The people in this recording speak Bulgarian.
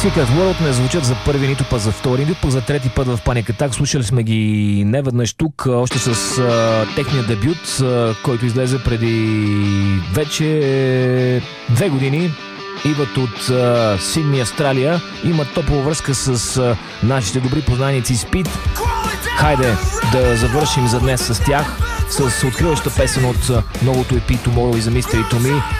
Secret World не звучат за първи, нито път за втори, нито пък за трети път в Panic Attack. Слушали сме ги неведнъж тук, още с техния дебют, който излезе преди вече 2 години. Идват от Сидни, Австралия. Имат топла връзка с нашите добри познайници Speed. Хайде да завършим за днес с тях, с откриваща песен от новото EP Tomorrow is a Mystery to Me.